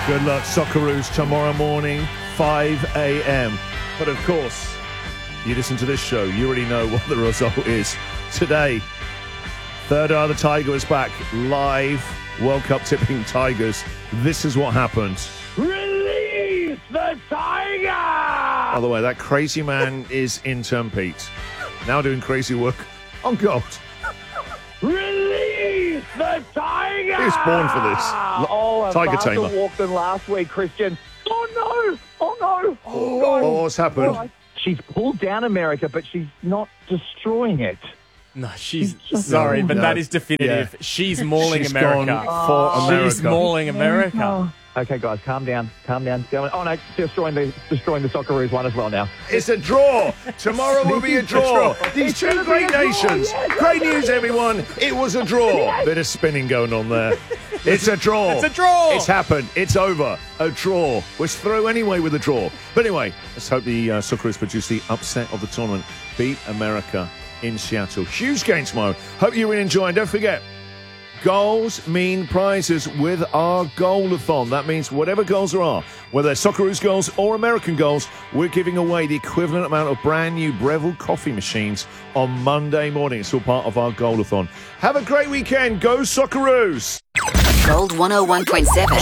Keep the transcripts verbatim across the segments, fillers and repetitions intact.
Good luck, Socceroos, tomorrow morning, five a.m. But of course, you listen to this show, you already know what the result is. Today, Third Eye of the Tiger is back, live World Cup tipping Tigers. This is what happened. Release the tiger! By the way, that crazy man is intern Pete, now doing crazy work on gold. Release the tiger! He was born for this. Oh, a Tiger faster tamer. walk than last week, Christian. Oh, no! Oh, no! Oh, Oh, no! what's happened? Oh, she's pulled down America, but she's not destroying it. No, she's just- sorry, No, but no. that is definitive. Yeah. She's mauling She's America. gone for America. She's mauling America. Oh. Okay, guys, calm down. Calm down. Go on. Oh, no, destroying the, destroying the Socceroos one as well now. It's a draw. Tomorrow will be a draw. These It's two gonna be great a draw, nations. yes. Great news, everyone. It was a draw. Bit of spinning going on there. It's a draw. It's a draw. It's happened. It's over. A draw. Was through anyway with a draw. But anyway, let's hope the uh, Socceroos produce the upset of the tournament. Beat America in Seattle. Huge game tomorrow. Hope you really enjoy. And don't forget, goals mean prizes with our goal-a-thon. That means whatever goals there are, whether they're Socceroos goals or American goals, we're giving away the equivalent amount of brand new Breville coffee machines on Monday morning. It's all part of our goal-a-thon. Have a great weekend. Go Socceroos! Gold one oh one point seven.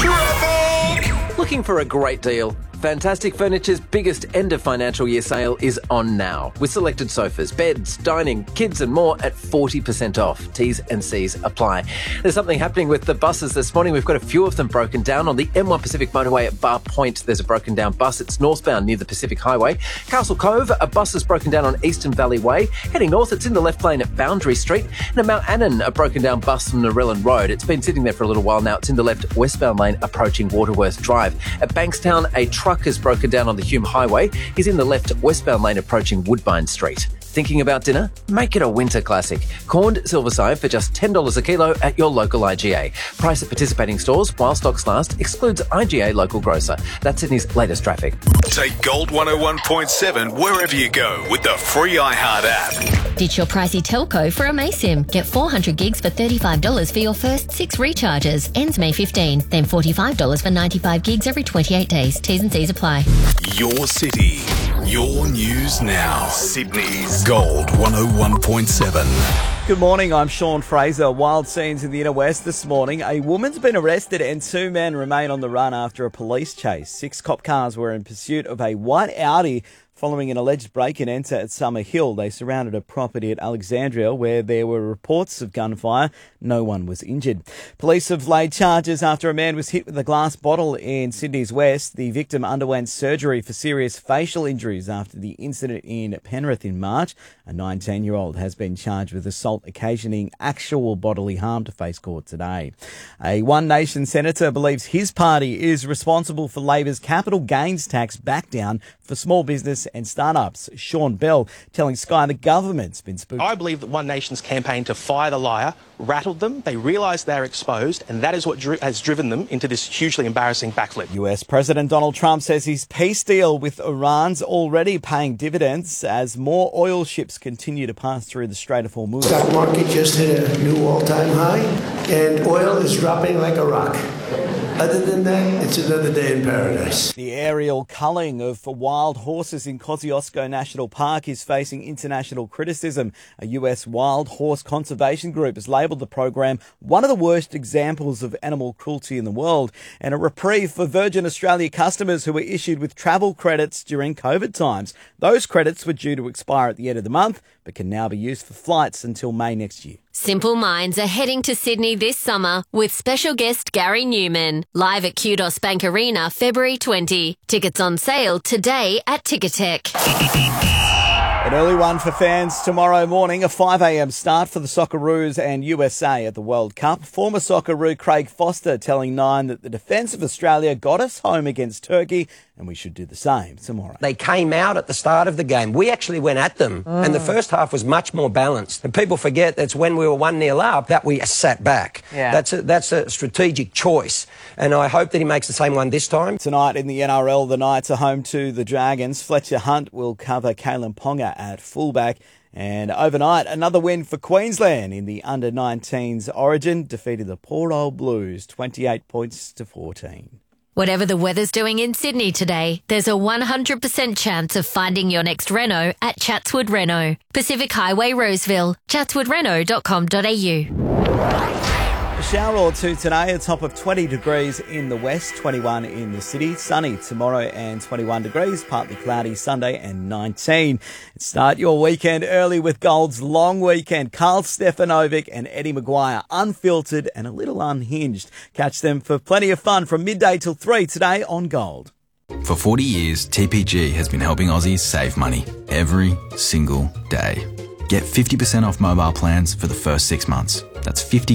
Looking for a great deal? Fantastic Furniture's biggest end of financial year sale is on now, with selected sofas, beds, dining, kids and more at forty percent off. T's and C's apply. There's something happening with the buses this morning. We've got a few of them broken down. On the M one Pacific motorway at Bar Point, there's a broken down bus. It's northbound near the Pacific Highway. Castle Cove, a bus is broken down on Eastern Valley Way. Heading north, it's in the left lane at Boundary Street. And at Mount Annan, a broken down bus from Narellan Road. It's been sitting there for a little while now. It's in the left westbound lane approaching Waterworth Drive. At Bankstown, a truck is broken down on the Hume Highway. He's in the left westbound lane approaching Woodbine Street. Thinking about dinner? Make it a winter classic. Corned silverside for just ten dollars a kilo at your local I G A. Price at participating stores while stocks last. Excludes I G A local grocer. That's Sydney's latest traffic. Take Gold one oh one point seven wherever you go with the free iHeart app. Ditch your pricey telco for a Maysim. Get four hundred gigs for thirty-five dollars for your first six recharges. Ends May fifteenth. Then forty-five dollars for ninety-five gigs every twenty-eight days. T's and C's apply. Your city, your news now. Sydney's Gold one oh one point seven. Good morning, I'm Sean Fraser. Wild scenes in the inner west this morning. A woman's been arrested and two men remain on the run after a police chase. Six cop cars were in pursuit of a white Audi following an alleged break-and-enter at Summer Hill. They surrounded a property at Alexandria where there were reports of gunfire. No one was injured. Police have laid charges after a man was hit with a glass bottle in Sydney's west. The victim underwent surgery for serious facial injuries after the incident in Penrith in March. A nineteen-year-old has been charged with assault occasioning actual bodily harm to face court today. A One Nation senator believes his party is responsible for Labor's capital gains tax backdown for small business and startups. Sean Bell telling Sky the government's been spooked. I believe that One Nation's campaign to fire the liar rattled them. They realised they're exposed, and that is what dri- has driven them into this hugely embarrassing backflip. U S President Donald Trump says his peace deal with Iran's already paying dividends as more oil ships continue to pass through the Strait of Hormuz. Stock market just hit a new all-time high, and oil is dropping like a rock. Other than that, it's another day in paradise. The aerial culling of wild horses in Kosciuszko National Park is facing international criticism. A U S wild horse conservation group has labelled the program one of the worst examples of animal cruelty in the world, and a reprieve for Virgin Australia customers who were issued with travel credits during COVID times. Those credits were due to expire at the end of the month, but can now be used for flights until May next year. Simple Minds are heading to Sydney this summer with special guest Gary Newman. Live at Kudos Bank Arena, February twentieth. Tickets on sale today at Ticketek. An early one for fans tomorrow morning, a five a.m. start for the Socceroos and U S A at the World Cup. Former Socceroo Craig Foster telling Nine that the defence of Australia got us home against Turkey and we should do the same tomorrow. They came out at the start of the game. We actually went at them, mm. and the first half was much more balanced. And people forget that's when we were one nil up that we sat back. Yeah. That's a, that's a strategic choice, and I hope that he makes the same one this time. Tonight in the N R L, the Knights are home to the Dragons. Fletcher Hunt will cover Kalen Ponga at fullback. And overnight, another win for Queensland in the under nineteens Origin, defeated the poor old Blues twenty-eight points to fourteen. Whatever the weather's doing in Sydney today, there's a one hundred percent chance of finding your next reno at Chatswood Reno. Pacific Highway, Roseville. chatswood reno dot com dot a u. A shower or two today, a top of twenty degrees in the west, twenty-one in the city. Sunny tomorrow and twenty-one degrees, partly cloudy Sunday and nineteen. Start your weekend early with Gold's long weekend. Carl Stefanovic and Eddie Maguire, unfiltered and a little unhinged. Catch them for plenty of fun from midday till three today on Gold. For forty years, T P G has been helping Aussies save money every single day. Get fifty percent off mobile plans for the first six months. That's fifty